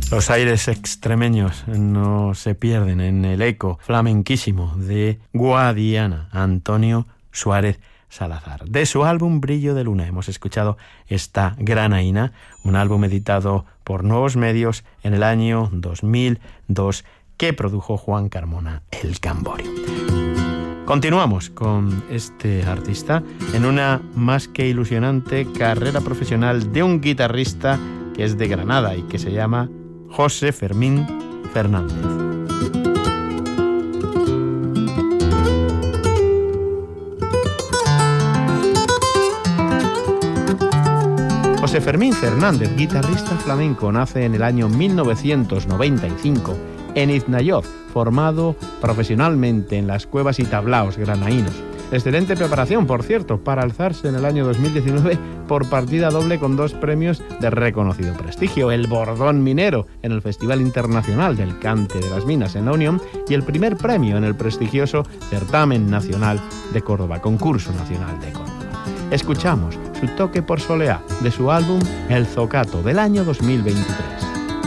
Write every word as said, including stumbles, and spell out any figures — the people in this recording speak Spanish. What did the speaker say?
Los aires extremeños no se pierden en el eco flamenquísimo de Guadiana, Antonio Suárez Salazar. De su álbum Brillo de Luna hemos escuchado esta granaína, un álbum editado por Nuevos Medios en el año dos mil dos que produjo Juan Carmona el Camborio. Continuamos con este artista en una más que ilusionante carrera profesional de un guitarrista que es de Granada y que se llama José Fermín Fernández. José Fermín Fernández, guitarrista flamenco, nace en el año mil novecientos noventa y cinco en Iznayov, formado profesionalmente en las cuevas y tablaos granaínos. Excelente preparación, por cierto, para alzarse en el año dos mil diecinueve por partida doble con dos premios de reconocido prestigio: el Bordón Minero en el Festival Internacional del Cante de las Minas en La Unión y el primer premio en el prestigioso Certamen Nacional de Córdoba, Concurso Nacional de Córdoba. Escuchamos su toque por soleá de su álbum El Zocato del año dos mil veintitrés.